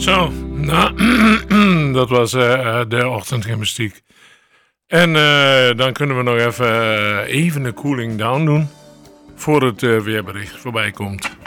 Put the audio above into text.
Zo, nou, dat was de ochtendgymnastiek. En dan kunnen we nog even een cooling down doen voor het weerbericht voorbij komt.